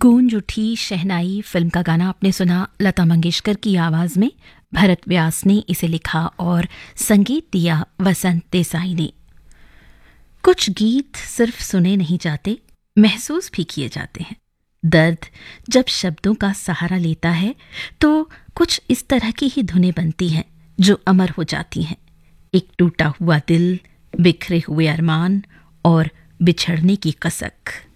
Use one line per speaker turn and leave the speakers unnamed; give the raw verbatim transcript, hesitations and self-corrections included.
गूंज उठी शहनाई फिल्म का गाना आपने सुना लता मंगेशकर की आवाज में। भरत व्यास ने इसे लिखा और संगीत दिया वसंत देसाई ने। कुछ गीत सिर्फ सुने नहीं जाते, महसूस भी किए जाते हैं। दर्द जब शब्दों का सहारा लेता है तो कुछ इस तरह की ही धुनें बनती हैं जो अमर हो जाती हैं। एक टूटा हुआ दिल, बिखरे हुए अरमान और बिछड़ने की कसक।